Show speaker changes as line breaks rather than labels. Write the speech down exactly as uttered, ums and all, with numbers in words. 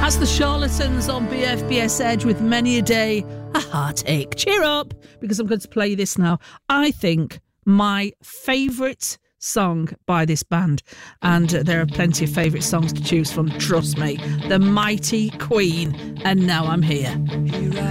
That's the Charlatans on B F B S Edge with Many a Day, a Heartache. Cheer up, because I'm going to play this now. I think my favourite song by this band, and uh, there are plenty of favourite songs to choose from, trust me. The Mighty Queen, and Now I'm Here.